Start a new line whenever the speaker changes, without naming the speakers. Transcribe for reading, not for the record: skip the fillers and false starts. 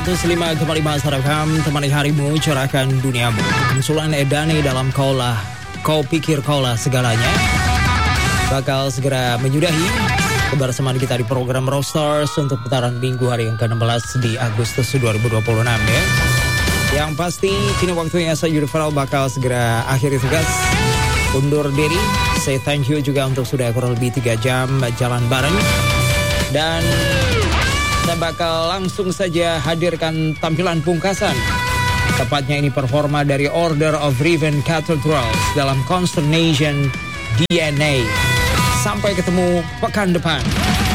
105,5 Sarakam, temani harimu, cerahkan duniamu. Konsulan Edani dalam kau pikir kaulah segalanya bakal segera menyudahi kebersamaan kita di program Rockstars untuk putaran minggu hari yang ke-16 di Agustus 2026 ya. Yang pasti kini waktunya saya Yudhifral bakal segera akhiri tugas, undur diri. Say thank you juga untuk sudah kurang lebih 3 jam jalan bareng. Dan saya bakal langsung saja hadirkan tampilan pungkasan. Tepatnya ini performa dari Order of Raven Cathedrals dalam Consternation DNA. Sampai ketemu pekan depan.